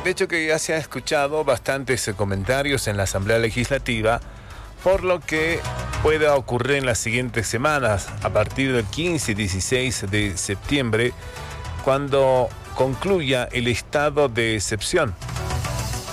De hecho que ya se han escuchado bastantes comentarios en la Asamblea Legislativa, por lo que pueda ocurrir en las siguientes semanas, a partir del 15 y 16 de septiembre, cuando concluya el estado de excepción.